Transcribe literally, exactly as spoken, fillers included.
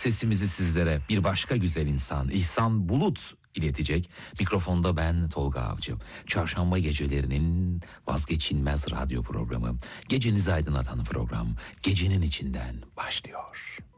sesimizi sizlere bir başka güzel insan İhsan Bulut iletecek. Mikrofonda ben Tolga Avcı. Çarşamba gecelerinin vazgeçilmez radyo programı, gecenizi aydınlatan program Gecenin içinden başlıyor.